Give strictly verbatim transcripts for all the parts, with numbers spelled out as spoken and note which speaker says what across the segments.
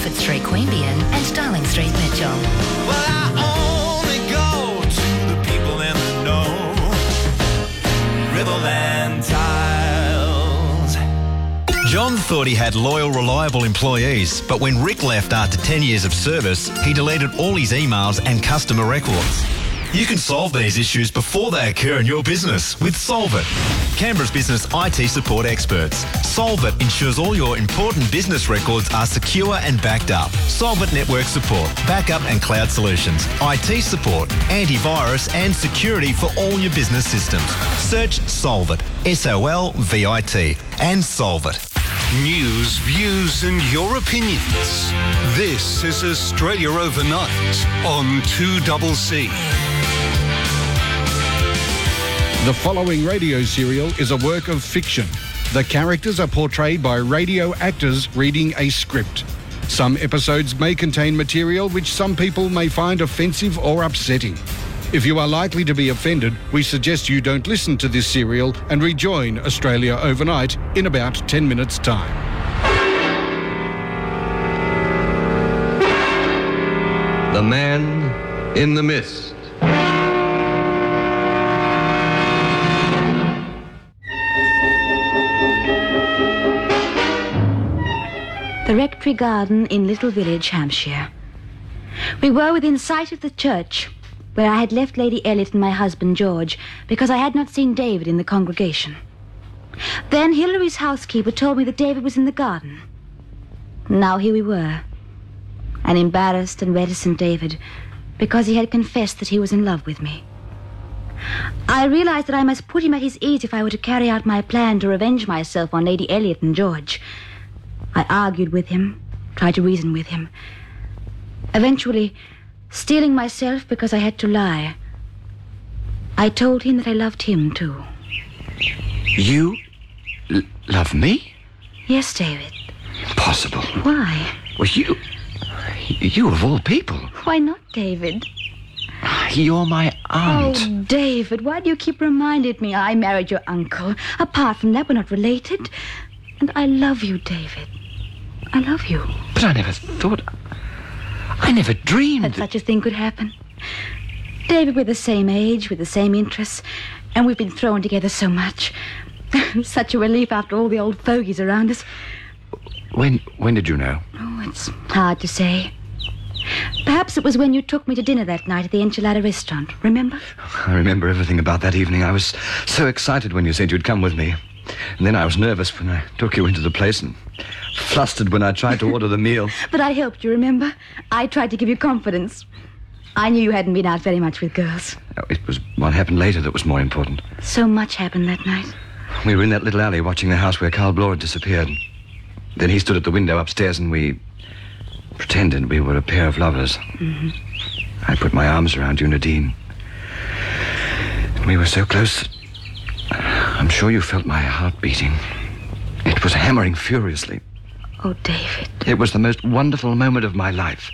Speaker 1: Bedford Street, Queanbeyan and Darling Street, Mitchell.
Speaker 2: Well, I only go to the people in the know. Riverland Tiles.
Speaker 3: John thought he had loyal, reliable employees, but when Rick left after ten years of service, he deleted all his emails and customer records. You can solve these issues before they occur in your business with Solvit, Canberra's business I T support experts. Solvit ensures all your important business records are secure and backed up. Solvit network support, backup and cloud solutions, I T support, antivirus and security for all your business systems. Search Solvit, S O L V I T, and Solvit.
Speaker 4: News, views and your opinions. This is Australia Overnight on two C C.
Speaker 5: The following radio serial is a work of fiction. The characters are portrayed by radio actors reading a script. Some episodes may contain material which some people may find offensive or upsetting. If you are likely to be offended, we suggest you don't listen to this serial and rejoin Australia Overnight in about ten minutes' time.
Speaker 6: The Man in the Mist.
Speaker 7: The Rectory Garden in Little Village, Hampshire. We were within sight of the church, where I had left Lady Elliot and my husband George, because I had not seen David in the congregation. Then Hilary's housekeeper told me that David was in the garden. Now here we were, an embarrassed and reticent David, because he had confessed that he was in love with me. I realized that I must put him at his ease if I were to carry out my plan to revenge myself on Lady Elliot and George. I argued with him, tried to reason with him. Eventually, steeling myself because I had to lie, I told him that I loved him too.
Speaker 6: You l- love me?
Speaker 7: Yes, David.
Speaker 6: Impossible.
Speaker 7: Why?
Speaker 6: Well, you... You of all people.
Speaker 7: Why not, David?
Speaker 6: You're my aunt.
Speaker 7: Oh, David, why do you keep reminding me I married your uncle? Apart from that, we're not related. And I love you, David. I love you.
Speaker 6: But I never thought... I never dreamed...
Speaker 7: that such a thing could happen. David, we're the same age, with the same interests, and we've been thrown together so much. Such a relief after all the old fogies around us.
Speaker 6: When when did you know?
Speaker 7: Oh, it's hard to say. Perhaps it was when you took me to dinner that night at the Enchilada restaurant. Remember?
Speaker 6: I remember everything about that evening. I was so excited when you said you'd come with me. And then I was nervous when I took you into the place and flustered when I tried to order the meal.
Speaker 7: But I helped you, remember? I tried to give you confidence. I knew you hadn't been out very much with girls.
Speaker 6: It was what happened later that was more important.
Speaker 7: So much happened that night.
Speaker 6: We were in that little alley watching the house where Carl Bloor had disappeared. Then he stood at the window upstairs and we pretended we were a pair of lovers.
Speaker 7: Mm-hmm.
Speaker 6: I put my arms around you, Nadine. And we were so close that I'm sure you felt my heart beating. It was hammering furiously.
Speaker 7: Oh, David.
Speaker 6: It was the most wonderful moment of my life.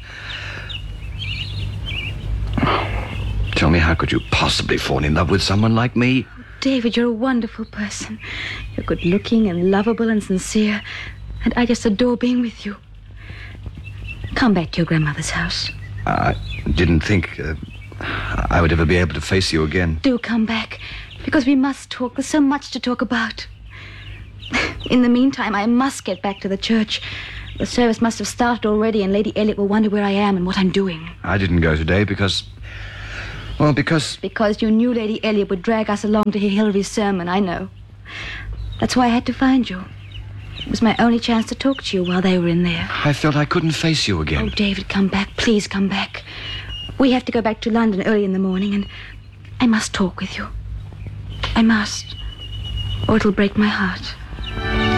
Speaker 6: Tell me, how could you possibly fall in love with someone like me?
Speaker 7: Oh, David, you're a wonderful person. You're good-looking and lovable and sincere, and I just adore being with you. Come back to your grandmother's house.
Speaker 6: I didn't think uh, I would ever be able to face you again.
Speaker 7: Do come back, because we must talk. There's so much to talk about. In the meantime, I must get back to the church. The service must have started already, and Lady Elliot will wonder where I am and what I'm doing.
Speaker 6: I didn't go today because... Well, because...
Speaker 7: Because you knew Lady Elliot would drag us along to hear Hilary's sermon, I know. That's why I had to find you. It was my only chance to talk to you while they were in there.
Speaker 6: I felt I couldn't face you again.
Speaker 7: Oh, David, come back. Please come back. We have to go back to London early in the morning, and I must talk with you. I must, or it'll break my heart.